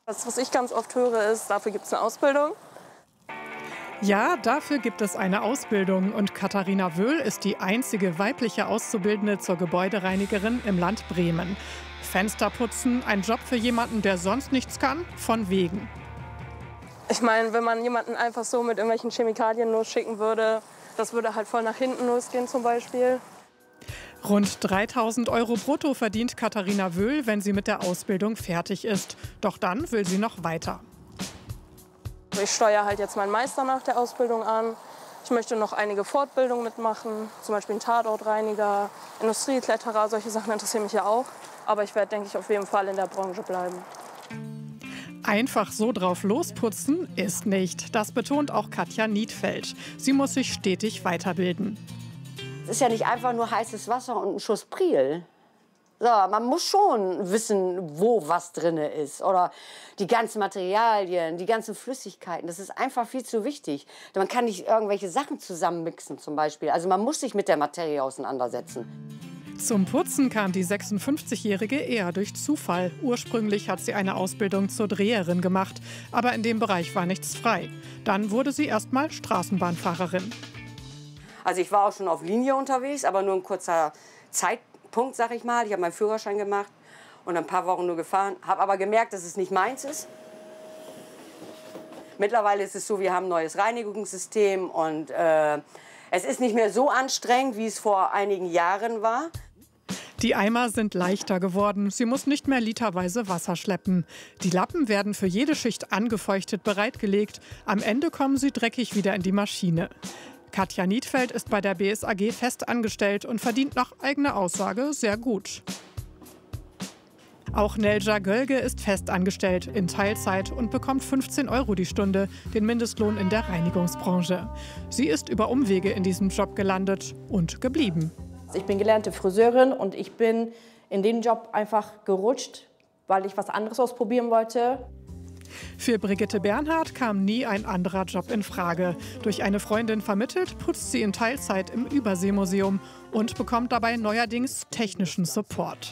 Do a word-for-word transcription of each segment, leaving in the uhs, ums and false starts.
Das, was ich ganz oft höre, ist, dafür gibt es eine Ausbildung. Ja, dafür gibt es eine Ausbildung und Katharina Wöhl ist die einzige weibliche Auszubildende zur Gebäudereinigerin im Land Bremen. Fenster putzen, ein Job für jemanden, der sonst nichts kann, von wegen. Ich meine, wenn man jemanden einfach so mit irgendwelchen Chemikalien losschicken würde, das würde halt voll nach hinten losgehen zum Beispiel. Rund dreitausend Euro brutto verdient Katharina Wöhl, wenn sie mit der Ausbildung fertig ist. Doch dann will sie noch weiter. Ich steuere halt jetzt meinen Meister nach der Ausbildung an. Ich möchte noch einige Fortbildungen mitmachen, zum Beispiel einen Tatortreiniger, Industriekletterer, solche Sachen interessieren mich ja auch. Aber ich werde, denke ich, auf jeden Fall in der Branche bleiben. Einfach so drauf losputzen ist nicht. Das betont auch Katja Niedfeld. Sie muss sich stetig weiterbilden. Es ist ja nicht einfach nur heißes Wasser und ein Schuss Priel. So, man muss schon wissen, wo was drin ist. Oder die ganzen Materialien, die ganzen Flüssigkeiten. Das ist einfach viel zu wichtig. Man kann nicht irgendwelche Sachen zusammenmixen zum Beispiel. Also man muss sich mit der Materie auseinandersetzen. Zum Putzen kam die sechsundfünfzigjährige eher durch Zufall. Ursprünglich hat sie eine Ausbildung zur Dreherin gemacht. Aber in dem Bereich war nichts frei. Dann wurde sie erst mal Straßenbahnfahrerin. Also ich war auch schon auf Linie unterwegs, aber nur ein kurzer Zeitpunkt, sag ich mal. Ich habe meinen Führerschein gemacht und ein paar Wochen nur gefahren. Habe aber gemerkt, dass es nicht meins ist. Mittlerweile ist es so, wir haben ein neues Reinigungssystem und äh, es ist nicht mehr so anstrengend, wie es vor einigen Jahren war. Die Eimer sind leichter geworden. Sie muss nicht mehr literweise Wasser schleppen. Die Lappen werden für jede Schicht angefeuchtet bereitgelegt. Am Ende kommen sie dreckig wieder in die Maschine. Katja Niedfeld ist bei der B S A G fest angestellt und verdient nach eigener Aussage sehr gut. Auch Nelja Gölge ist fest angestellt in Teilzeit und bekommt fünfzehn Euro die Stunde, den Mindestlohn in der Reinigungsbranche. Sie ist über Umwege in diesem Job gelandet und geblieben. Ich bin gelernte Friseurin und ich bin in den Job einfach gerutscht, weil ich was anderes ausprobieren wollte. Für Brigitte Bernhard kam nie ein anderer Job in Frage. Durch eine Freundin vermittelt, putzt sie in Teilzeit im Überseemuseum und bekommt dabei neuerdings technischen Support.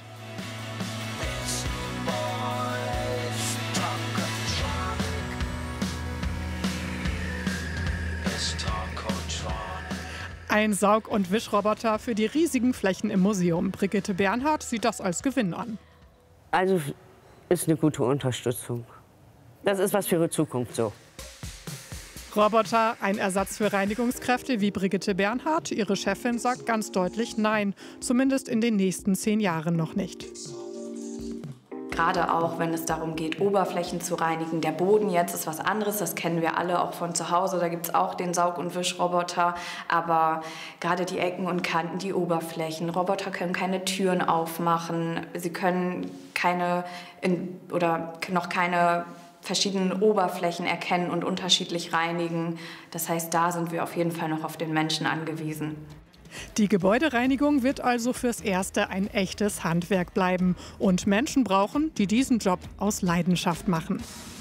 Ein Saug- und Wischroboter für die riesigen Flächen im Museum. Brigitte Bernhard sieht das als Gewinn an. Also ist eine gute Unterstützung. Das ist was für ihre Zukunft so. Roboter, ein Ersatz für Reinigungskräfte wie Brigitte Bernhard. Ihre Chefin sagt ganz deutlich Nein, zumindest in den nächsten zehn Jahren noch nicht. Gerade auch, wenn es darum geht, Oberflächen zu reinigen. Der Boden jetzt ist was anderes, das kennen wir alle auch von zu Hause. Da gibt es auch den Saug- und Wischroboter. Aber gerade die Ecken und Kanten, die Oberflächen. Roboter können keine Türen aufmachen. Sie können keine in, oder noch keine verschiedenen Oberflächen erkennen und unterschiedlich reinigen. Das heißt, da sind wir auf jeden Fall noch auf den Menschen angewiesen. Die Gebäudereinigung wird also fürs Erste ein echtes Handwerk bleiben und Menschen brauchen, die diesen Job aus Leidenschaft machen.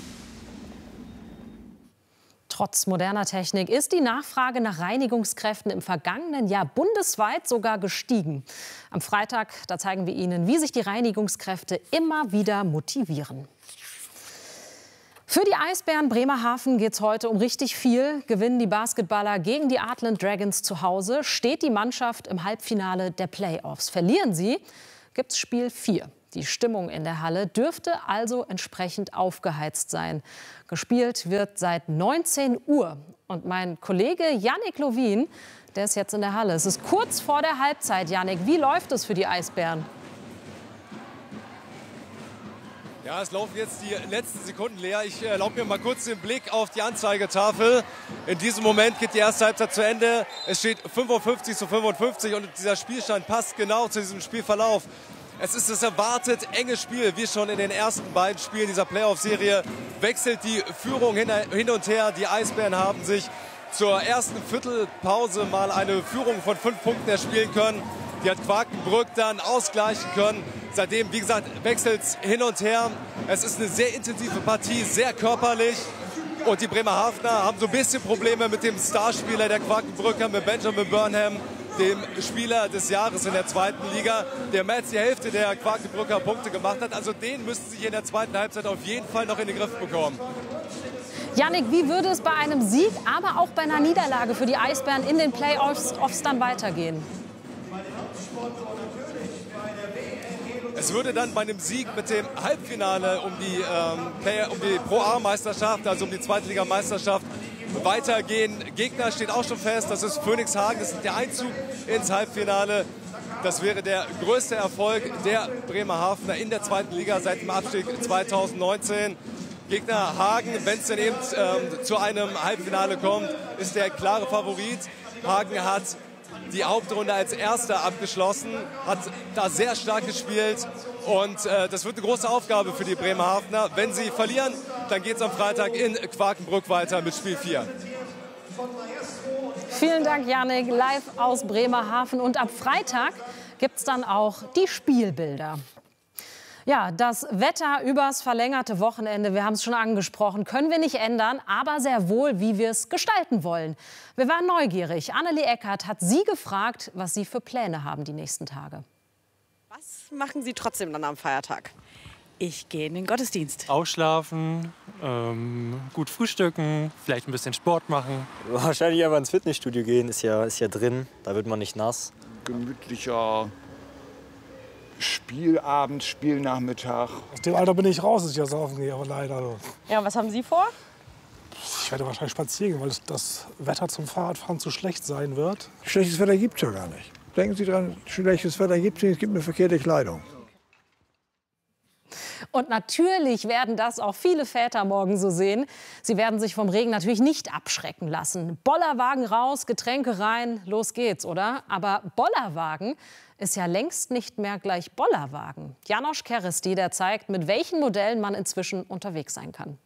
Trotz moderner Technik ist die Nachfrage nach Reinigungskräften im vergangenen Jahr bundesweit sogar gestiegen. Am Freitag, da zeigen wir Ihnen, wie sich die Reinigungskräfte immer wieder motivieren. Für die Eisbären Bremerhaven geht es heute um richtig viel. Gewinnen die Basketballer gegen die Artland Dragons zu Hause, steht die Mannschaft im Halbfinale der Playoffs. Verlieren sie, gibt es Spiel vier. Die Stimmung in der Halle dürfte also entsprechend aufgeheizt sein. Gespielt wird seit neunzehn Uhr. Und mein Kollege Yannick Lovin, der ist jetzt in der Halle. Es ist kurz vor der Halbzeit. Yannick, wie läuft es für die Eisbären? Ja, es laufen jetzt die letzten Sekunden leer. Ich erlaube mir mal kurz den Blick auf die Anzeigetafel. In diesem Moment geht die erste Halbzeit zu Ende. Es steht fünfundfünfzig zu fünfundfünfzig und dieser Spielstand passt genau zu diesem Spielverlauf. Es ist das erwartet enge Spiel, wie schon in den ersten beiden Spielen dieser Playoff-Serie. Wechselt die Führung hin und her. Die Eisbären haben sich zur ersten Viertelpause mal eine Führung von fünf Punkten erspielen können. Die hat Quakenbrück dann ausgleichen können. Seitdem, wie gesagt, wechselt es hin und her. Es ist eine sehr intensive Partie, sehr körperlich. Und die Bremerhavener haben so ein bisschen Probleme mit dem Starspieler der Quakenbrücker, mit Benjamin Burnham. dem Spieler des Jahres in der zweiten Liga, der mehr als die Hälfte der Quakenbrücker Punkte gemacht hat. Also den müssten sie in der zweiten Halbzeit auf jeden Fall noch in den Griff bekommen. Jannik, wie würde es bei einem Sieg, aber auch bei einer Niederlage für die Eisbären in den Playoffs dann weitergehen? Es würde dann bei einem Sieg mit dem Halbfinale um die, ähm, Player, um die Pro-A-Meisterschaft, also um die Zweitligameisterschaft, weitergehen. Gegner steht auch schon fest, das ist Phoenix Hagen, das ist der Einzug ins Halbfinale. Das wäre der größte Erfolg der Bremerhavener in der zweiten Liga seit dem Abstieg zweitausendneunzehn. Gegner Hagen, wenn es denn eben ähm, zu einem Halbfinale kommt, ist der klare Favorit. Hagen hat die Hauptrunde als Erster abgeschlossen, hat da sehr stark gespielt und äh, das wird eine große Aufgabe für die Bremerhavener. Wenn sie verlieren, dann geht es am Freitag in Quakenbrück weiter mit Spiel vier. Vielen Dank, Jannik, live aus Bremerhaven. Und ab Freitag gibt es dann auch die Spielbilder. Ja, das Wetter übers verlängerte Wochenende, wir haben es schon angesprochen, können wir nicht ändern, aber sehr wohl, wie wir es gestalten wollen. Wir waren neugierig. Annelie Eckert hat Sie gefragt, was Sie für Pläne haben die nächsten Tage. Was machen Sie trotzdem dann am Feiertag? Ich gehe in den Gottesdienst. Ausschlafen, ähm, gut frühstücken, vielleicht ein bisschen Sport machen. Wahrscheinlich einfach ins Fitnessstudio gehen, ist ja, ist ja drin, da wird man nicht nass. Gemütlicher Spielabend, Spielnachmittag. Aus dem Alter bin ich raus, dass ich ja saufen gehe, aber leider. Ja, was haben Sie vor? Ich werde wahrscheinlich spazieren gehen, weil das Wetter zum Fahrradfahren zu schlecht sein wird. Schlechtes Wetter gibt es ja gar nicht. Denken Sie dran, schlechtes Wetter gibt es nicht, es gibt eine verkehrte Kleidung. Und natürlich werden das auch viele Väter morgen so sehen. Sie werden sich vom Regen natürlich nicht abschrecken lassen. Bollerwagen raus, Getränke rein, los geht's, oder? Aber Bollerwagen ist ja längst nicht mehr gleich Bollerwagen. Janosch Keresti, der zeigt, mit welchen Modellen man inzwischen unterwegs sein kann.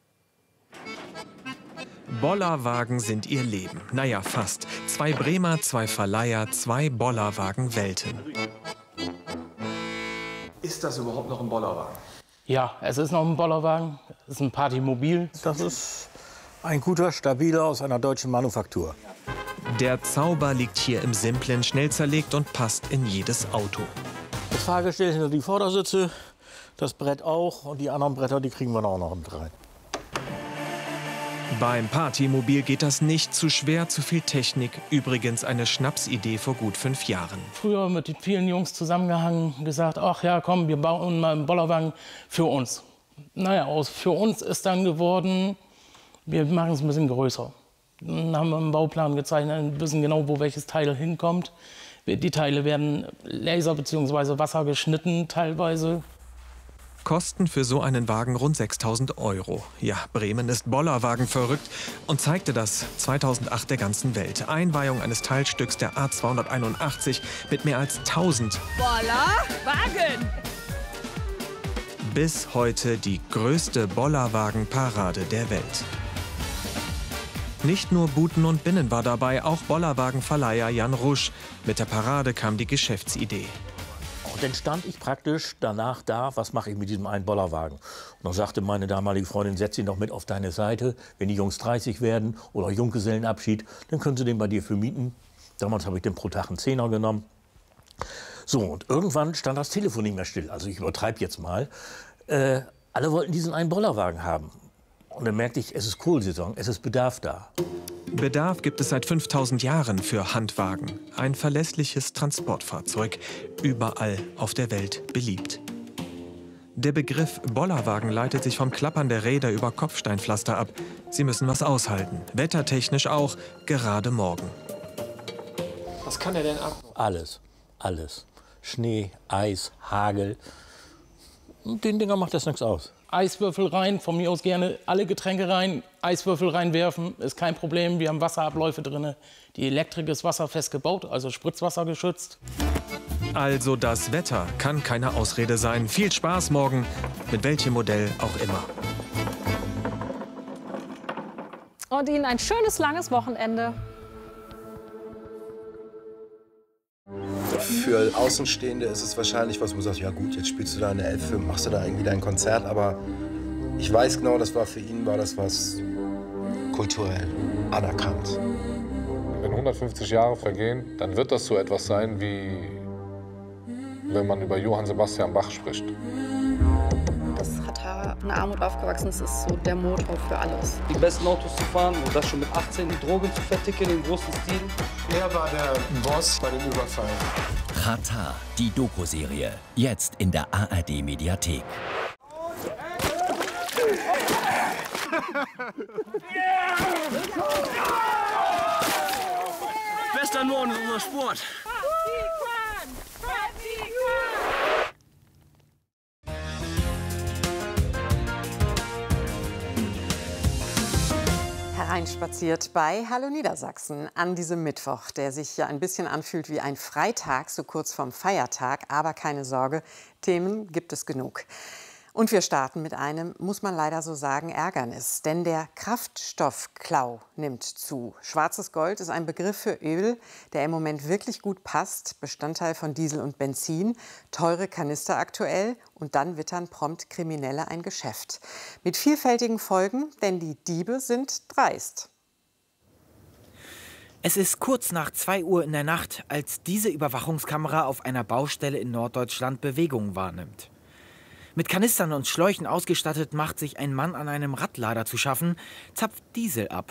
Bollerwagen sind ihr Leben. Naja, fast. Zwei Bremer, zwei Verleiher, zwei Bollerwagen-Welten. Ist das überhaupt noch ein Bollerwagen? Ja, es ist noch ein Bollerwagen. Es ist ein Partymobil. Das ist ein guter, stabiler aus einer deutschen Manufaktur. Der Zauber liegt hier im Simplen, schnell zerlegt und passt in jedes Auto. Das Fahrgestell hinter die Vordersitze, das Brett auch und die anderen Bretter, die kriegen wir auch noch mit rein. Beim Partymobil geht das nicht, zu schwer, zu viel Technik. Übrigens eine Schnapsidee vor gut fünf Jahren. Früher mit den vielen Jungs zusammengehangen und gesagt, ach ja, komm, wir bauen mal einen Bollerwagen für uns. Naja, aus für uns ist dann geworden, wir machen es ein bisschen größer. Dann haben wir einen Bauplan gezeichnet, wissen genau, wo welches Teil hinkommt. Die Teile werden Laser bzw. Wasser geschnitten teilweise. Kosten für so einen Wagen rund sechstausend Euro. Ja, Bremen ist Bollerwagen verrückt und zeigte das zweitausendacht der ganzen Welt. Einweihung eines Teilstücks der A zweihunderteinundachtzig mit mehr als tausend. Bollerwagen! Bis heute die größte Bollerwagen-Parade der Welt. Nicht nur Buten und Binnen war dabei, auch Bollerwagenverleiher Jan Rusch. Mit der Parade kam die Geschäftsidee. Und dann stand ich praktisch danach da, was mache ich mit diesem einen Bollerwagen? Und dann sagte meine damalige Freundin, setz ihn doch mit auf deine Seite. Wenn die Jungs dreißig werden oder Junggesellenabschied, dann können sie den bei dir vermieten. Damals habe ich den pro Tag einen Zehner genommen. So, und irgendwann stand das Telefon nicht mehr still. Also ich übertreibe jetzt mal. Äh, alle wollten diesen einen Bollerwagen haben. Und dann merkte ich, es ist Kohlsaison, es ist Bedarf da. Bedarf gibt es seit fünftausend Jahren für Handwagen. Ein verlässliches Transportfahrzeug, überall auf der Welt beliebt. Der Begriff Bollerwagen leitet sich vom Klappern der Räder über Kopfsteinpflaster ab. Sie müssen was aushalten, wettertechnisch auch, gerade morgen. Was kann er denn ab? Alles, alles. Schnee, Eis, Hagel. Und den Dinger macht das nichts aus. Eiswürfel rein, von mir aus gerne alle Getränke rein, Eiswürfel reinwerfen, ist kein Problem. Wir haben Wasserabläufe drin. Die Elektrik ist wasserfest gebaut, also Spritzwasser geschützt. Also das Wetter kann keine Ausrede sein. Viel Spaß morgen, mit welchem Modell auch immer. Und Ihnen ein schönes, langes Wochenende. Für Außenstehende ist es wahrscheinlich was, wo du sagst, ja gut, jetzt spielst du da eine Elfe, machst du da irgendwie dein Konzert, aber ich weiß genau, das war für ihn war das was kulturell anerkannt. Wenn hundertfünfzig Jahre vergehen, dann wird das so etwas sein, wie wenn man über Johann Sebastian Bach spricht. Das Ratar in Armut aufgewachsen ist, ist so der Motor für alles. Die besten Autos zu fahren und das schon mit achtzehn, die Drogen zu verticken im großen Stil. Er war der Boss bei dem Überfall. Ratar, die Doku-Serie. Jetzt in der A R D-Mediathek. Bester Norden ist unser Sport. Hereinspaziert bei Hallo Niedersachsen an diesem Mittwoch, der sich ja ein bisschen anfühlt wie ein Freitag, so kurz vorm Feiertag. Aber keine Sorge, Themen gibt es genug. Und wir starten mit einem, muss man leider so sagen, Ärgernis. Denn der Kraftstoffklau nimmt zu. Schwarzes Gold ist ein Begriff für Öl, der im Moment wirklich gut passt. Bestandteil von Diesel und Benzin. Teure Kanister aktuell. Und dann wittern prompt Kriminelle ein Geschäft. Mit vielfältigen Folgen, denn die Diebe sind dreist. Es ist kurz nach zwei Uhr in der Nacht, als diese Überwachungskamera auf einer Baustelle in Norddeutschland Bewegungen wahrnimmt. Mit Kanistern und Schläuchen ausgestattet macht sich ein Mann an einem Radlader zu schaffen, zapft Diesel ab.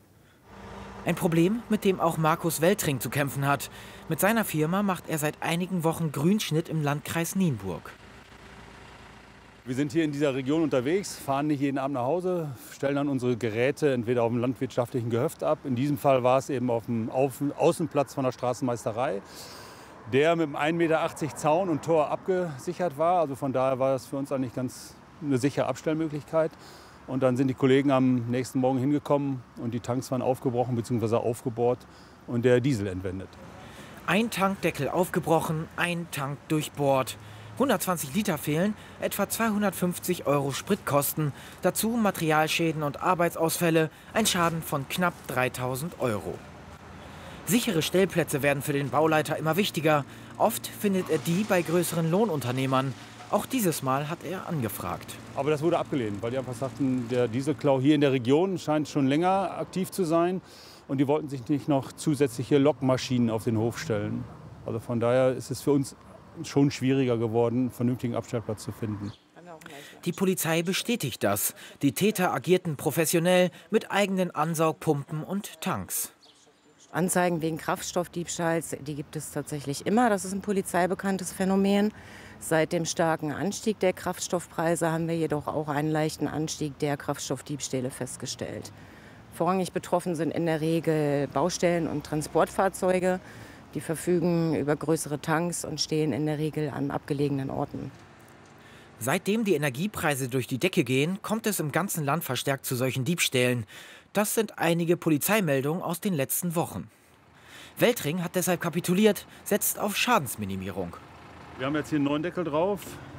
Ein Problem, mit dem auch Markus Weltring zu kämpfen hat. Mit seiner Firma macht er seit einigen Wochen Grünschnitt im Landkreis Nienburg. Wir sind hier in dieser Region unterwegs, fahren nicht jeden Abend nach Hause, stellen dann unsere Geräte entweder auf dem landwirtschaftlichen Gehöft ab. In diesem Fall war es eben auf dem Außenplatz von der Straßenmeisterei, der mit einem ein Meter achtzig Zaun und Tor abgesichert war. Also von daher war das für uns eigentlich ganz eine sichere Abstellmöglichkeit. Und dann sind die Kollegen am nächsten Morgen hingekommen und die Tanks waren aufgebrochen bzw. aufgebohrt und der Diesel entwendet. Ein Tankdeckel aufgebrochen, ein Tank durchbohrt. hundertzwanzig Liter fehlen, etwa zweihundertfünfzig Euro Spritkosten. Dazu Materialschäden und Arbeitsausfälle, ein Schaden von knapp dreitausend Euro. Sichere Stellplätze werden für den Bauleiter immer wichtiger. Oft findet er die bei größeren Lohnunternehmern. Auch dieses Mal hat er angefragt. Aber das wurde abgelehnt, weil die einfach sagten, der Dieselklau hier in der Region scheint schon länger aktiv zu sein. Und die wollten sich nicht noch zusätzliche Lokmaschinen auf den Hof stellen. Also von daher ist es für uns schon schwieriger geworden, einen vernünftigen Abstellplatz zu finden. Die Polizei bestätigt das. Die Täter agierten professionell mit eigenen Ansaugpumpen und Tanks. Anzeigen wegen Kraftstoffdiebstahls, die gibt es tatsächlich immer. Das ist ein polizeibekanntes Phänomen. Seit dem starken Anstieg der Kraftstoffpreise haben wir jedoch auch einen leichten Anstieg der Kraftstoffdiebstähle festgestellt. Vorrangig betroffen sind in der Regel Baustellen und Transportfahrzeuge. Die verfügen über größere Tanks und stehen in der Regel an abgelegenen Orten. Seitdem die Energiepreise durch die Decke gehen, kommt es im ganzen Land verstärkt zu solchen Diebstählen. Das sind einige Polizeimeldungen aus den letzten Wochen. Weltring hat deshalb kapituliert, setzt auf Schadensminimierung. Wir haben jetzt hier einen neuen Deckel drauf.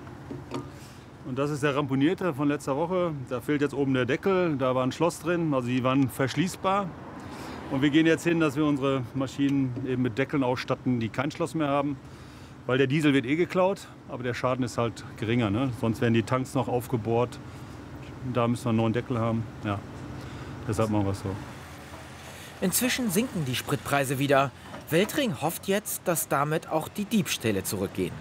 Und das ist der ramponierte von letzter Woche. Da fehlt jetzt oben der Deckel, da war ein Schloss drin, also die waren verschließbar. Und wir gehen jetzt hin, dass wir unsere Maschinen eben mit Deckeln ausstatten, die kein Schloss mehr haben. Weil der Diesel wird eh geklaut, aber der Schaden ist halt geringer. Ne? Sonst werden die Tanks noch aufgebohrt. Da müssen wir einen neuen Deckel haben. Ja. Deshalb machen wir es so. Inzwischen sinken die Spritpreise wieder. Weltring hofft jetzt, dass damit auch die Diebstähle zurückgehen.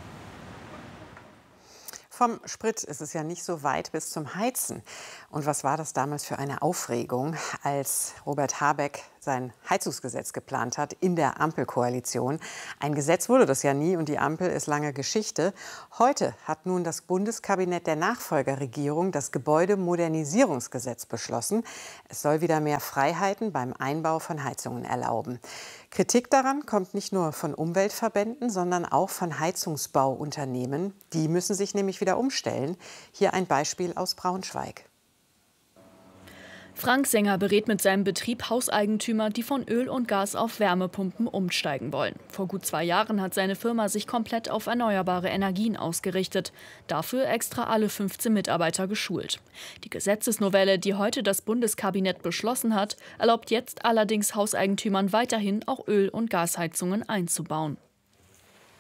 Vom Sprit ist es ja nicht so weit bis zum Heizen. Und was war das damals für eine Aufregung, als Robert Habeck sein Heizungsgesetz geplant hat in der Ampelkoalition. Ein Gesetz wurde das ja nie und die Ampel ist lange Geschichte. Heute hat nun das Bundeskabinett der Nachfolgerregierung das Gebäudemodernisierungsgesetz beschlossen. Es soll wieder mehr Freiheiten beim Einbau von Heizungen erlauben. Kritik daran kommt nicht nur von Umweltverbänden, sondern auch von Heizungsbauunternehmen. Die müssen sich nämlich wieder umstellen. Hier ein Beispiel aus Braunschweig. Frank Sänger berät mit seinem Betrieb Hauseigentümer, die von Öl und Gas auf Wärmepumpen umsteigen wollen. Vor gut zwei Jahren hat seine Firma sich komplett auf erneuerbare Energien ausgerichtet. Dafür extra alle fünfzehn Mitarbeiter geschult. Die Gesetzesnovelle, die heute das Bundeskabinett beschlossen hat, erlaubt jetzt allerdings Hauseigentümern weiterhin auch Öl- und Gasheizungen einzubauen.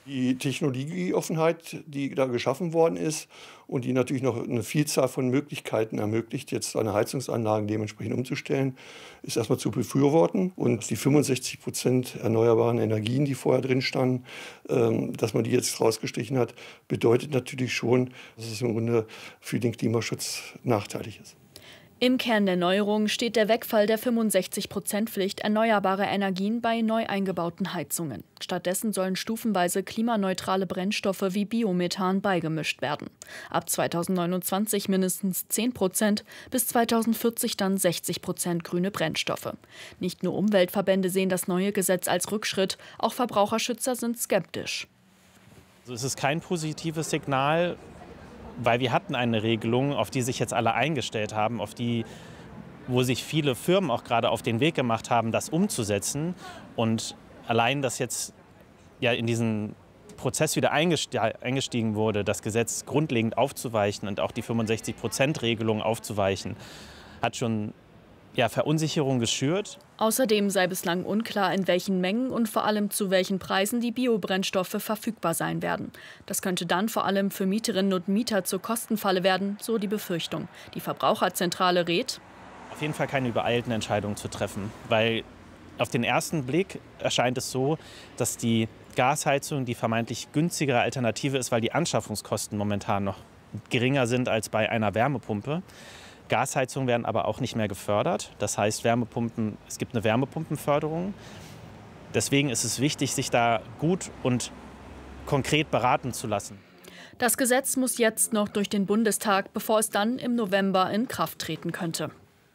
Die Technologieoffenheit, die da geschaffen worden ist und die natürlich noch eine Vielzahl von Möglichkeiten ermöglicht, jetzt seine Heizungsanlagen dementsprechend umzustellen, ist erstmal zu befürworten. Und die fünfundsechzig Prozent erneuerbaren Energien, die vorher drin standen, ähm, dass man die jetzt rausgestrichen hat, bedeutet natürlich schon, dass es im Grunde für den Klimaschutz nachteilig ist. Im Kern der Neuerung steht der Wegfall der fünfundsechzig Prozent Pflicht erneuerbarer Energien bei neu eingebauten Heizungen. Stattdessen sollen stufenweise klimaneutrale Brennstoffe wie Biomethan beigemischt werden. Ab zweitausendneunundzwanzig mindestens zehn Prozent, bis zweitausendvierzig dann sechzig Prozent grüne Brennstoffe. Nicht nur Umweltverbände sehen das neue Gesetz als Rückschritt, auch Verbraucherschützer sind skeptisch. Also es ist kein positives Signal, weil wir hatten eine Regelung, auf die sich jetzt alle eingestellt haben, auf die, wo sich viele Firmen auch gerade auf den Weg gemacht haben, das umzusetzen. Und allein, dass jetzt ja in diesen Prozess wieder eingestiegen wurde, das Gesetz grundlegend aufzuweichen und auch die fünfundsechzig Prozent Regelung aufzuweichen, hat schon ja, Verunsicherung geschürt. Außerdem sei bislang unklar, in welchen Mengen und vor allem zu welchen Preisen die Biobrennstoffe verfügbar sein werden. Das könnte dann vor allem für Mieterinnen und Mieter zur Kostenfalle werden, so die Befürchtung. Die Verbraucherzentrale rät, auf jeden Fall keine übereilten Entscheidungen zu treffen, weil auf den ersten Blick erscheint es so, dass die Gasheizung die vermeintlich günstigere Alternative ist, weil die Anschaffungskosten momentan noch geringer sind als bei einer Wärmepumpe. Gasheizungen werden aber auch nicht mehr gefördert. Das heißt, Wärmepumpen, es gibt eine Wärmepumpenförderung. Deswegen ist es wichtig, sich da gut und konkret beraten zu lassen. Das Gesetz muss jetzt noch durch den Bundestag, bevor es dann im November in Kraft treten könnte.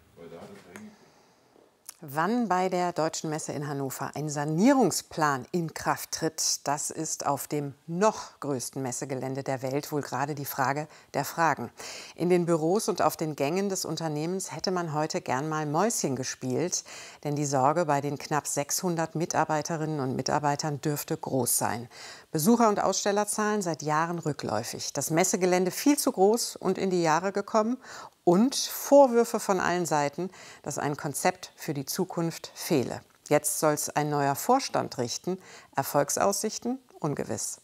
Wann bei der Deutschen Messe in Hannover ein Sanierungsplan in Kraft tritt, das ist auf dem noch größten Messegelände der Welt wohl gerade die Frage der Fragen. In den Büros und auf den Gängen des Unternehmens hätte man heute gern mal Mäuschen gespielt, denn die Sorge bei den knapp sechshundert Mitarbeiterinnen und Mitarbeitern dürfte groß sein. Besucher- und Ausstellerzahlen seit Jahren rückläufig. Das Messegelände viel zu groß und in die Jahre gekommen. Und Vorwürfe von allen Seiten, dass ein Konzept für die Zukunft fehle. Jetzt soll es ein neuer Vorstand richten. Erfolgsaussichten ungewiss.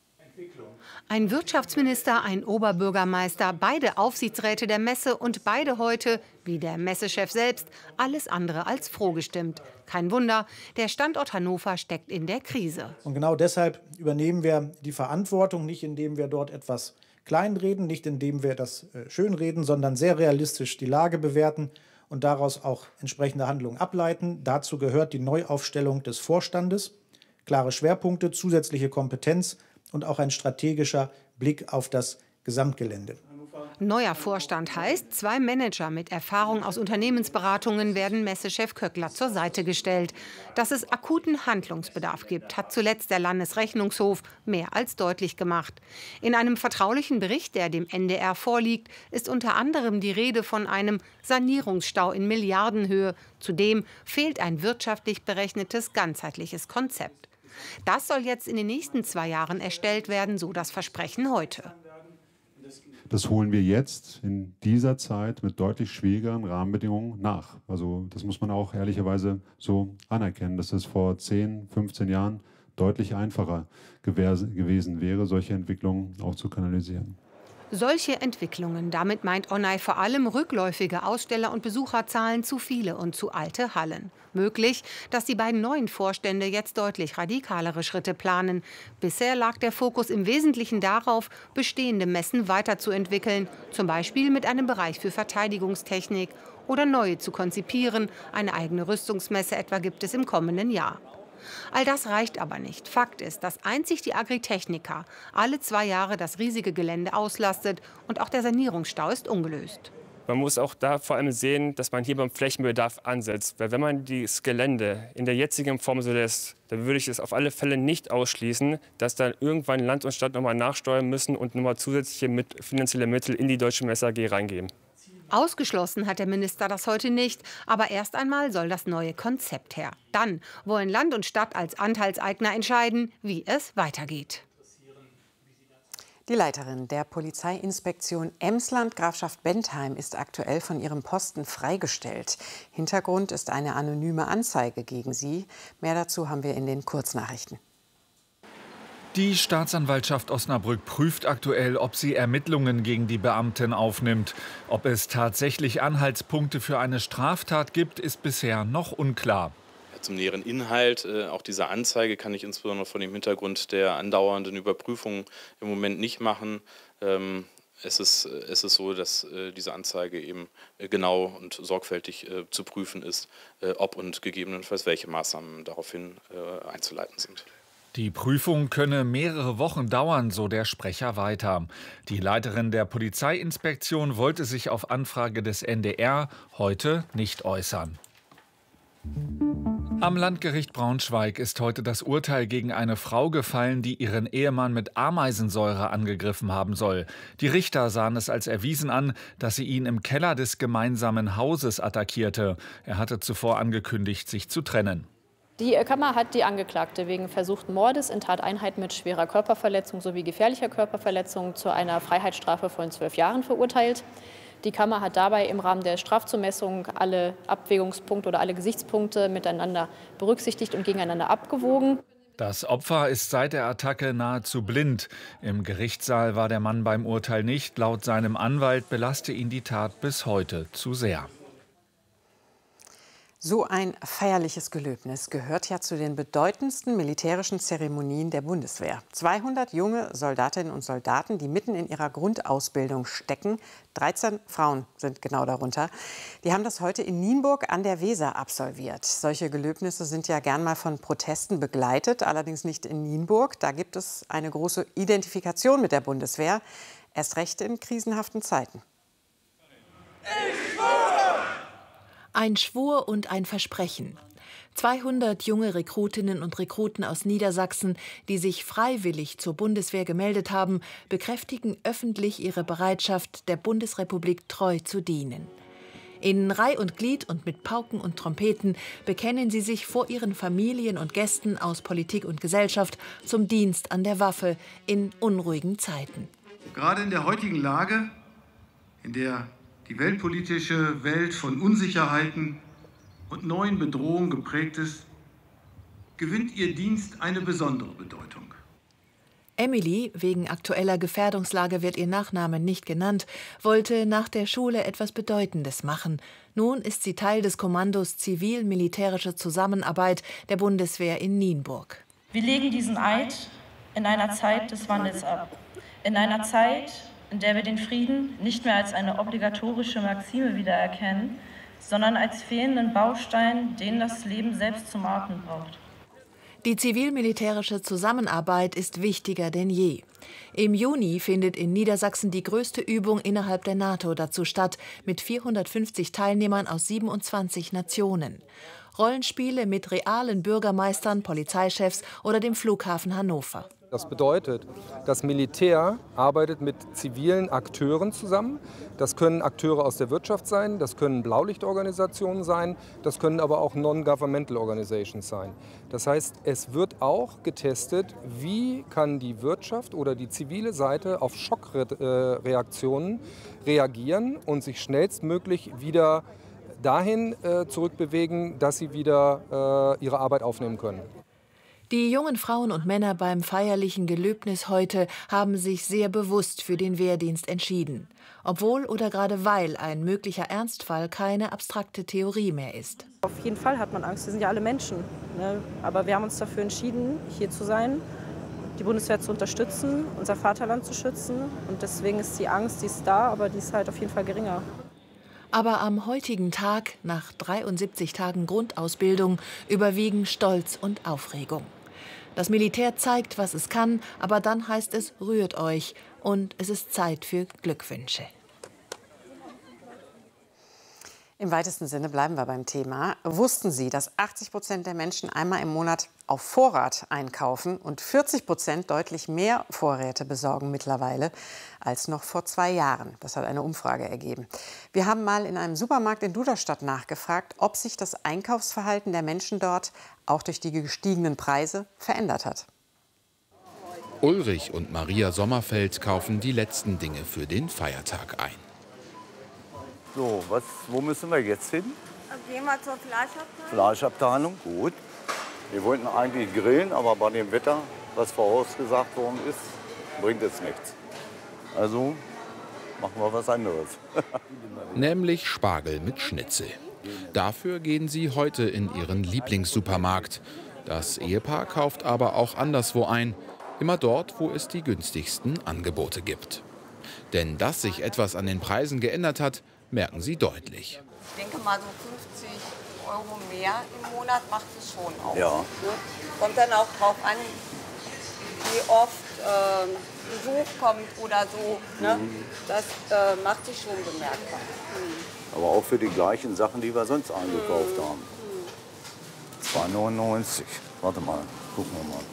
Ein Wirtschaftsminister, ein Oberbürgermeister, beide Aufsichtsräte der Messe und beide heute, wie der Messechef selbst, alles andere als froh gestimmt. Kein Wunder, der Standort Hannover steckt in der Krise. Und genau deshalb übernehmen wir die Verantwortung, nicht indem wir dort etwas kleinreden, nicht indem wir das äh, schönreden, sondern sehr realistisch die Lage bewerten und daraus auch entsprechende Handlungen ableiten. Dazu gehört die Neuaufstellung des Vorstandes, klare Schwerpunkte, zusätzliche Kompetenz und auch ein strategischer Blick auf das Gesamtgelände. Neuer Vorstand heißt, zwei Manager mit Erfahrung aus Unternehmensberatungen werden Messechef Köckler zur Seite gestellt. Dass es akuten Handlungsbedarf gibt, hat zuletzt der Landesrechnungshof mehr als deutlich gemacht. In einem vertraulichen Bericht, der dem N D R vorliegt, ist unter anderem die Rede von einem Sanierungsstau in Milliardenhöhe. Zudem fehlt ein wirtschaftlich berechnetes, ganzheitliches Konzept. Das soll jetzt in den nächsten zwei Jahren erstellt werden, so das Versprechen heute. Das holen wir jetzt in dieser Zeit mit deutlich schwierigeren Rahmenbedingungen nach. Also das muss man auch ehrlicherweise so anerkennen, dass es vor zehn, fünfzehn Jahren deutlich einfacher gewesen wäre, solche Entwicklungen auch zu kanalisieren. Solche Entwicklungen, damit meint Onay vor allem rückläufige Aussteller- und Besucherzahlen, zu viele und zu alte Hallen. Möglich, dass die beiden neuen Vorstände jetzt deutlich radikalere Schritte planen. Bisher lag der Fokus im Wesentlichen darauf, bestehende Messen weiterzuentwickeln, zum Beispiel mit einem Bereich für Verteidigungstechnik, oder neue zu konzipieren. Eine eigene Rüstungsmesse etwa gibt es im kommenden Jahr. All das reicht aber nicht. Fakt ist, dass einzig die Agritechnica alle zwei Jahre das riesige Gelände auslastet und auch der Sanierungsstau ist ungelöst. Man muss auch da vor allem sehen, dass man hier beim Flächenbedarf ansetzt. Weil wenn man das Gelände in der jetzigen Form so lässt, dann würde ich es auf alle Fälle nicht ausschließen, dass dann irgendwann Land und Stadt noch mal nachsteuern müssen und noch mal zusätzliche mit, finanzielle Mittel in die Deutsche Messe A G reingeben. Ausgeschlossen hat der Minister das heute nicht. Aber erst einmal soll das neue Konzept her. Dann wollen Land und Stadt als Anteilseigner entscheiden, wie es weitergeht. Die Leiterin der Polizeiinspektion Emsland, Grafschaft Bentheim, ist aktuell von ihrem Posten freigestellt. Hintergrund ist eine anonyme Anzeige gegen sie. Mehr dazu haben wir in den Kurznachrichten. Die Staatsanwaltschaft Osnabrück prüft aktuell, ob sie Ermittlungen gegen die Beamtin aufnimmt. Ob es tatsächlich Anhaltspunkte für eine Straftat gibt, ist bisher noch unklar. Zum näheren Inhalt äh, auch dieser Anzeige kann ich insbesondere vor dem Hintergrund der andauernden Überprüfung im Moment nicht machen. Ähm, es, ist, es ist so, dass äh, diese Anzeige eben äh, genau und sorgfältig äh, zu prüfen ist, äh, ob und gegebenenfalls welche Maßnahmen daraufhin äh, einzuleiten sind. Die Prüfung könne mehrere Wochen dauern, so der Sprecher weiter. Die Leiterin der Polizeiinspektion wollte sich auf Anfrage des N D R heute nicht äußern. Am Landgericht Braunschweig ist heute das Urteil gegen eine Frau gefallen, die ihren Ehemann mit Ameisensäure angegriffen haben soll. Die Richter sahen es als erwiesen an, dass sie ihn im Keller des gemeinsamen Hauses attackierte. Er hatte zuvor angekündigt, sich zu trennen. Die Kammer hat die Angeklagte wegen versuchten Mordes in Tateinheit mit schwerer Körperverletzung sowie gefährlicher Körperverletzung zu einer Freiheitsstrafe von zwölf Jahren verurteilt. Die Kammer hat dabei im Rahmen der Strafzumessung alle Abwägungspunkte oder alle Gesichtspunkte miteinander berücksichtigt und gegeneinander abgewogen. Das Opfer ist seit der Attacke nahezu blind. Im Gerichtssaal war der Mann beim Urteil nicht. Laut seinem Anwalt belaste ihn die Tat bis heute zu sehr. So ein feierliches Gelöbnis gehört ja zu den bedeutendsten militärischen Zeremonien der Bundeswehr. zweihundert junge Soldatinnen und Soldaten, die mitten in ihrer Grundausbildung stecken. dreizehn Frauen sind genau darunter. Die haben das heute in Nienburg an der Weser absolviert. Solche Gelöbnisse sind ja gern mal von Protesten begleitet, allerdings nicht in Nienburg. Da gibt es eine große Identifikation mit der Bundeswehr, erst recht in krisenhaften Zeiten. Ein Schwur und ein Versprechen. zweihundert junge Rekrutinnen und Rekruten aus Niedersachsen, die sich freiwillig zur Bundeswehr gemeldet haben, bekräftigen öffentlich ihre Bereitschaft, der Bundesrepublik treu zu dienen. In Reih und Glied und mit Pauken und Trompeten bekennen sie sich vor ihren Familien und Gästen aus Politik und Gesellschaft zum Dienst an der Waffe in unruhigen Zeiten. Gerade in der heutigen Lage, in der die weltpolitische Welt von Unsicherheiten und neuen Bedrohungen geprägt ist, gewinnt ihr Dienst eine besondere Bedeutung. Emily, wegen aktueller Gefährdungslage wird ihr Nachname nicht genannt, wollte nach der Schule etwas Bedeutendes machen. Nun ist sie Teil des Kommandos Zivil-Militärische Zusammenarbeit der Bundeswehr in Nienburg. Wir legen diesen Eid in einer Zeit des Wandels ab. In einer Zeit, in der wir den Frieden nicht mehr als eine obligatorische Maxime wiedererkennen, sondern als fehlenden Baustein, den das Leben selbst zum Atmen braucht. Die zivil-militärische Zusammenarbeit ist wichtiger denn je. Im Juni findet in Niedersachsen die größte Übung innerhalb der NATO dazu statt, mit vierhundertfünfzig Teilnehmern aus siebenundzwanzig Nationen. Rollenspiele mit realen Bürgermeistern, Polizeichefs oder dem Flughafen Hannover. Das bedeutet, das Militär arbeitet mit zivilen Akteuren zusammen. Das können Akteure aus der Wirtschaft sein, das können Blaulichtorganisationen sein, das können aber auch Non-Governmental Organizations sein. Das heißt, es wird auch getestet, wie kann die Wirtschaft oder die zivile Seite auf Schockreaktionen reagieren und sich schnellstmöglich wieder dahin äh, zurückbewegen, dass sie wieder äh, ihre Arbeit aufnehmen können. Die jungen Frauen und Männer beim feierlichen Gelöbnis heute haben sich sehr bewusst für den Wehrdienst entschieden. Obwohl oder gerade weil ein möglicher Ernstfall keine abstrakte Theorie mehr ist. Auf jeden Fall hat man Angst, wir sind ja alle Menschen. Ne? Aber wir haben uns dafür entschieden, hier zu sein, die Bundeswehr zu unterstützen, unser Vaterland zu schützen. Und deswegen ist die Angst, die ist da, aber die ist halt auf jeden Fall geringer. Aber am heutigen Tag, nach dreiundsiebzig Tagen Grundausbildung, überwiegen Stolz und Aufregung. Das Militär zeigt, was es kann, aber dann heißt es, rührt euch und es ist Zeit für Glückwünsche. Im weitesten Sinne bleiben wir beim Thema. Wussten Sie, dass achtzig Prozent der Menschen einmal im Monat auf Vorrat einkaufen und vierzig Prozent deutlich mehr Vorräte besorgen mittlerweile als noch vor zwei Jahren? Das hat eine Umfrage ergeben. Wir haben mal in einem Supermarkt in Duderstadt nachgefragt, ob sich das Einkaufsverhalten der Menschen dort auch durch die gestiegenen Preise verändert hat. Ulrich und Maria Sommerfeld kaufen die letzten Dinge für den Feiertag ein. So, was, wo müssen wir jetzt hin? Gehen wir zur Fleischabteilung. Fleischabteilung, gut. Wir wollten eigentlich grillen, aber bei dem Wetter was vorausgesagt worden ist, bringt es nichts. Also machen wir was anderes. Nämlich Spargel mit Schnitzel. Dafür gehen sie heute in ihren Lieblingssupermarkt. Das Ehepaar kauft aber auch anderswo ein. Immer dort, wo es die günstigsten Angebote gibt. Denn dass sich etwas an den Preisen geändert hat, merken sie deutlich. Ich denke mal, so fünfzig Euro mehr im Monat macht es schon auch. Ja. Ne? Kommt dann auch drauf an, wie oft äh, Besuch kommt oder so. Ne? Mhm. Das äh, macht sich schon bemerkbar. Mhm. Aber auch für die gleichen Sachen, die wir sonst eingekauft haben. zwei neunundneunzig. Warte mal, gucken wir mal.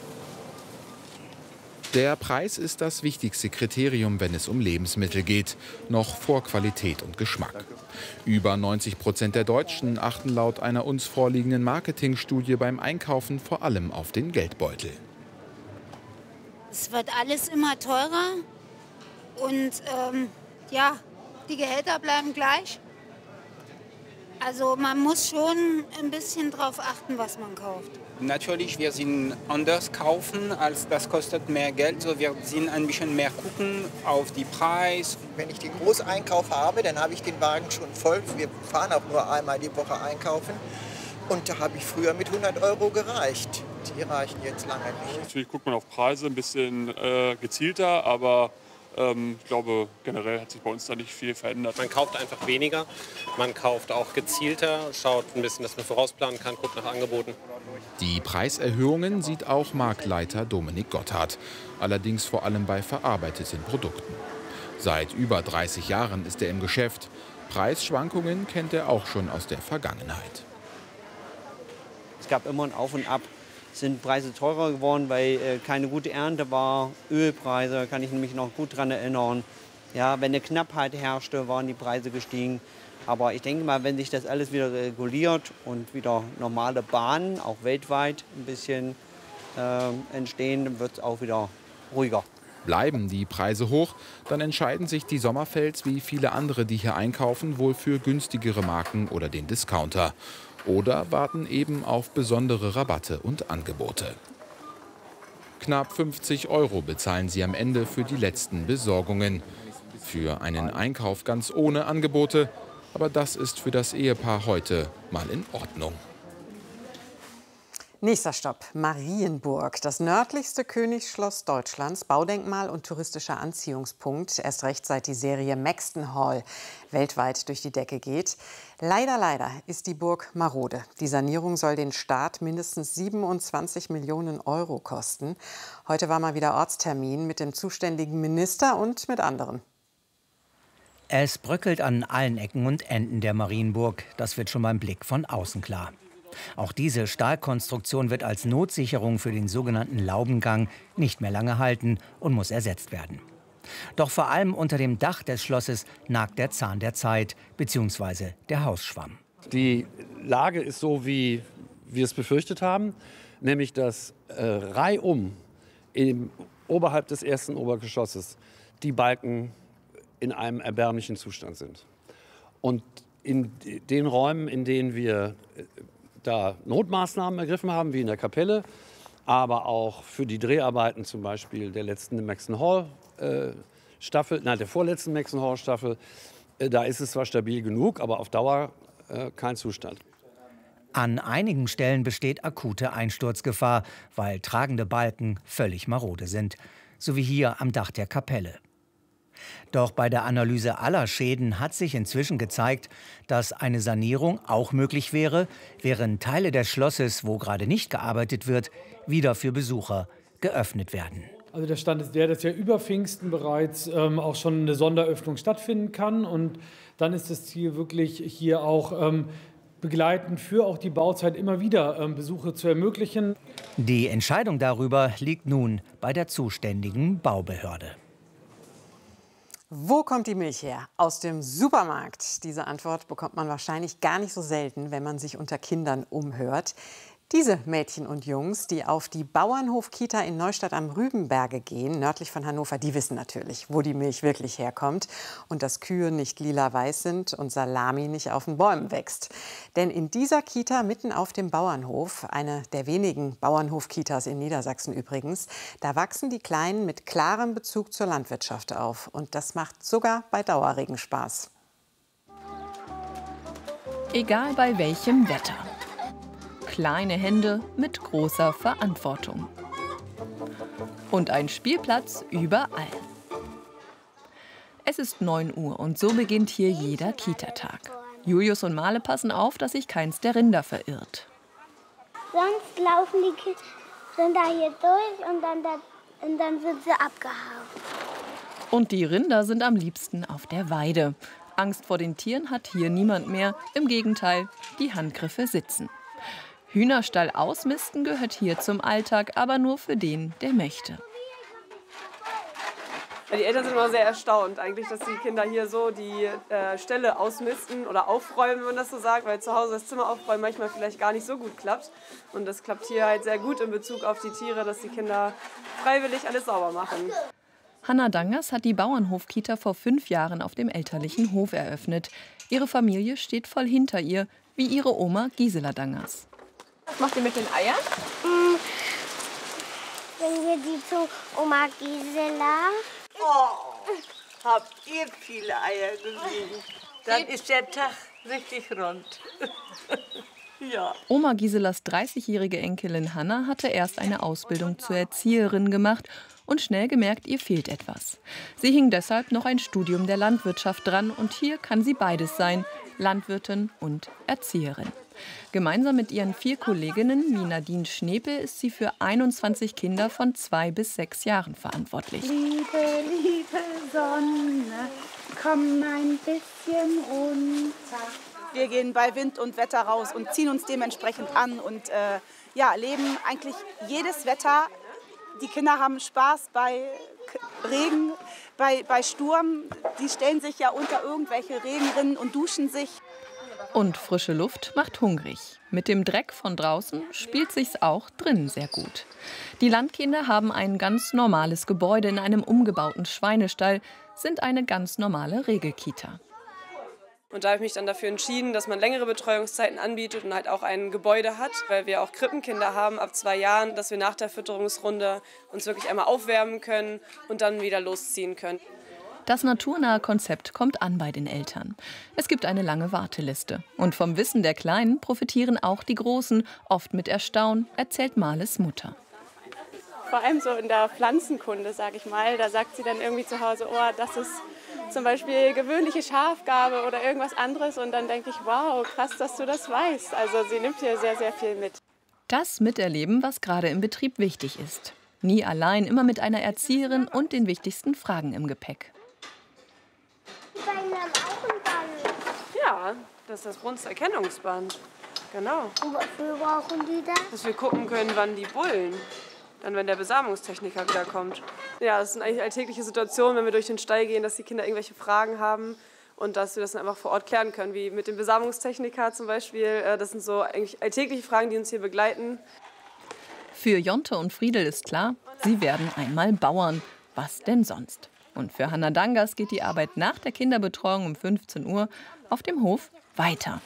Der Preis ist das wichtigste Kriterium, wenn es um Lebensmittel geht, noch vor Qualität und Geschmack. Über neunzig Prozent der Deutschen achten laut einer uns vorliegenden Marketingstudie beim Einkaufen vor allem auf den Geldbeutel. Es wird alles immer teurer und ähm, ja, die Gehälter bleiben gleich. Also man muss schon ein bisschen drauf achten, was man kauft. Natürlich, wir sind anders kaufen, als das kostet mehr Geld. So, wir sind ein bisschen mehr gucken auf die Preis. Wenn ich den Großeinkauf habe, dann habe ich den Wagen schon voll. Wir fahren auch nur einmal die Woche einkaufen. Und da habe ich früher mit hundert Euro gereicht. Die reichen jetzt lange nicht. Natürlich guckt man auf Preise ein bisschen äh, gezielter, aber ähm, ich glaube, generell hat sich bei uns da nicht viel verändert. Man kauft einfach weniger, man kauft auch gezielter, schaut ein bisschen, dass man vorausplanen kann, guckt nach Angeboten. Die Preiserhöhungen sieht auch Marktleiter Dominik Gotthard, allerdings vor allem bei verarbeiteten Produkten. Seit über dreißig Jahren ist er im Geschäft. Preisschwankungen kennt er auch schon aus der Vergangenheit. Es gab immer ein Auf und Ab. Sind Preise teurer geworden, weil äh, keine gute Ernte war. Ölpreise, kann ich mich noch gut daran erinnern. Ja, wenn eine Knappheit herrschte, waren die Preise gestiegen. Aber ich denke mal, wenn sich das alles wieder reguliert und wieder normale Bahnen, auch weltweit, ein bisschen äh, entstehen, dann wird es auch wieder ruhiger. Bleiben die Preise hoch, dann entscheiden sich die Sommerfelds wie viele andere, die hier einkaufen, wohl für günstigere Marken oder den Discounter. Oder warten eben auf besondere Rabatte und Angebote. Knapp fünfzig Euro bezahlen sie am Ende für die letzten Besorgungen. Für einen Einkauf ganz ohne Angebote. Aber das ist für das Ehepaar heute mal in Ordnung. Nächster Stopp, Marienburg, das nördlichste Königsschloss Deutschlands, Baudenkmal und touristischer Anziehungspunkt, erst recht seit die Serie Maxton Hall weltweit durch die Decke geht. Leider, leider ist die Burg marode. Die Sanierung soll den Staat mindestens siebenundzwanzig Millionen Euro kosten. Heute war mal wieder Ortstermin mit dem zuständigen Minister und mit anderen. Es bröckelt an allen Ecken und Enden der Marienburg. Das wird schon beim Blick von außen klar. Auch diese Stahlkonstruktion wird als Notsicherung für den sogenannten Laubengang nicht mehr lange halten und muss ersetzt werden. Doch vor allem unter dem Dach des Schlosses nagt der Zahn der Zeit bzw. der Hausschwamm. Die Lage ist so, wie wir es befürchtet haben, nämlich dass äh, reihum im, oberhalb des ersten Obergeschosses die Balken in einem erbärmlichen Zustand sind. Und in den Räumen, in denen wir da Notmaßnahmen ergriffen haben, wie in der Kapelle, aber auch für die Dreharbeiten zum Beispiel der letzten Maxton Hall äh, Staffel, nein, der vorletzten Maxton Hall Staffel, äh, da ist es zwar stabil genug, aber auf Dauer äh, kein Zustand. An einigen Stellen besteht akute Einsturzgefahr, weil tragende Balken völlig marode sind, so wie hier am Dach der Kapelle. Doch bei der Analyse aller Schäden hat sich inzwischen gezeigt, dass eine Sanierung auch möglich wäre, während Teile des Schlosses, wo gerade nicht gearbeitet wird, wieder für Besucher geöffnet werden. Also der Stand ist der, dass ja über Pfingsten bereits ähm, auch schon eine Sonderöffnung stattfinden kann. Und dann ist das Ziel wirklich hier auch ähm, begleitend für auch die Bauzeit immer wieder ähm, Besuche zu ermöglichen. Die Entscheidung darüber liegt nun bei der zuständigen Baubehörde. Wo kommt die Milch her? Aus dem Supermarkt. Diese Antwort bekommt man wahrscheinlich gar nicht so selten, wenn man sich unter Kindern umhört. Diese Mädchen und Jungs, die auf die Bauernhof-Kita in Neustadt am Rübenberge gehen, nördlich von Hannover, die wissen natürlich, wo die Milch wirklich herkommt und dass Kühe nicht lila-weiß sind und Salami nicht auf den Bäumen wächst. Denn in dieser Kita mitten auf dem Bauernhof, eine der wenigen Bauernhof-Kitas in Niedersachsen übrigens, da wachsen die Kleinen mit klarem Bezug zur Landwirtschaft auf. Und das macht sogar bei Dauerregen Spaß. Egal bei welchem Wetter. Kleine Hände mit großer Verantwortung. Und ein Spielplatz überall. Es ist neun Uhr und so beginnt hier jeder Kita-Tag. Julius und Male passen auf, dass sich keins der Rinder verirrt. Sonst laufen die Rinder hier durch und dann, und dann sind sie abgehauen. Und die Rinder sind am liebsten auf der Weide. Angst vor den Tieren hat hier niemand mehr. Im Gegenteil, die Handgriffe sitzen. Hühnerstall ausmisten gehört hier zum Alltag, aber nur für den, der möchte. Die Eltern sind immer sehr erstaunt, eigentlich, dass die Kinder hier so die äh, Ställe ausmisten oder aufräumen, wenn man das so sagt, weil zu Hause das Zimmer aufräumen manchmal vielleicht gar nicht so gut klappt. Und das klappt hier halt sehr gut in Bezug auf die Tiere, dass die Kinder freiwillig alles sauber machen. Hanna Dangers hat die Bauernhof-Kita vor fünf Jahren auf dem elterlichen Hof eröffnet. Ihre Familie steht voll hinter ihr, wie ihre Oma Gisela Dangers. Was macht ihr mit den Eiern? Mm, bringen wir die zu Oma Gisela. Oh, habt ihr viele Eier gesehen? Dann ist der Tag richtig rund. Ja. Oma Giselas dreißigjährige Enkelin Hanna hatte erst eine Ausbildung zur Erzieherin gemacht und schnell gemerkt, ihr fehlt etwas. Sie hing deshalb noch ein Studium der Landwirtschaft dran und hier kann sie beides sein, Landwirtin und Erzieherin. Gemeinsam mit ihren vier Kolleginnen wie Nadine Schnepe ist sie für einundzwanzig Kinder von zwei bis sechs Jahren verantwortlich. Liebe, liebe Sonne, komm ein bisschen runter. Wir gehen bei Wind und Wetter raus und ziehen uns dementsprechend an und äh, ja, erleben eigentlich jedes Wetter. Die Kinder haben Spaß bei Regen, bei, bei Sturm. Die stellen sich ja unter irgendwelche Regenrinnen und duschen sich. Und frische Luft macht hungrig. Mit dem Dreck von draußen spielt sich's auch drinnen sehr gut. Die Landkinder haben ein ganz normales Gebäude in einem umgebauten Schweinestall, sind eine ganz normale Regelkita. Und da habe ich mich dann dafür entschieden, dass man längere Betreuungszeiten anbietet und halt auch ein Gebäude hat, weil wir auch Krippenkinder haben ab zwei Jahren, dass wir nach der Fütterungsrunde uns wirklich einmal aufwärmen können und dann wieder losziehen können. Das naturnahe Konzept kommt an bei den Eltern. Es gibt eine lange Warteliste. Und vom Wissen der Kleinen profitieren auch die Großen, oft mit Erstaunen, erzählt Males Mutter. Vor allem so in der Pflanzenkunde, sage ich mal, da sagt sie dann irgendwie zu Hause, oh, das ist zum Beispiel gewöhnliche Schafgarbe oder irgendwas anderes. Und dann denke ich, wow, krass, dass du das weißt. Also sie nimmt hier sehr, sehr viel mit. Das miterleben, was gerade im Betrieb wichtig ist. Nie allein, immer mit einer Erzieherin und den wichtigsten Fragen im Gepäck. Die beiden haben auch ein Band. Ja, das ist das Brunsterkennungsband. Genau. Und wofür brauchen die das? Dass wir gucken können, wann die bullen. Dann, wenn der Besamungstechniker wiederkommt. Ja, das sind eigentlich alltägliche Situationen, wenn wir durch den Stall gehen, dass die Kinder irgendwelche Fragen haben und dass wir das dann einfach vor Ort klären können, wie mit dem Besamungstechniker zum Beispiel. Das sind so eigentlich alltägliche Fragen, die uns hier begleiten. Für Jonte und Friedel ist klar, sie werden einmal Bauern. Was denn sonst? Und für Hanna Dangers geht die Arbeit nach der Kinderbetreuung um fünfzehn Uhr auf dem Hof weiter.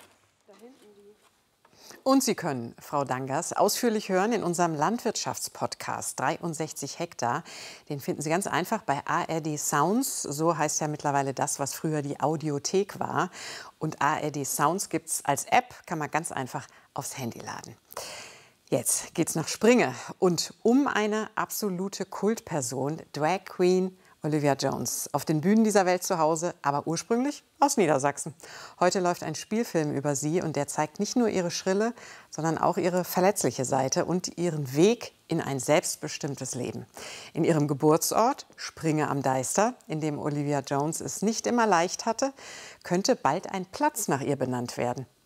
Und Sie können Frau Dangers ausführlich hören in unserem Landwirtschaftspodcast dreiundsechzig Hektar. Den finden Sie ganz einfach bei A R D Sounds. So heißt ja mittlerweile das, was früher die Audiothek war. Und A R D Sounds gibt es als App, kann man ganz einfach aufs Handy laden. Jetzt geht's nach Springe und um eine absolute Kultperson, Drag Queen Olivia Jones. Auf den Bühnen dieser Welt zu Hause, aber ursprünglich aus Niedersachsen. Heute läuft ein Spielfilm über sie und der zeigt nicht nur ihre schrille, sondern auch ihre verletzliche Seite und ihren Weg in ein selbstbestimmtes Leben. In ihrem Geburtsort, Springe am Deister, in dem Olivia Jones es nicht immer leicht hatte, könnte bald ein Platz nach ihr benannt werden.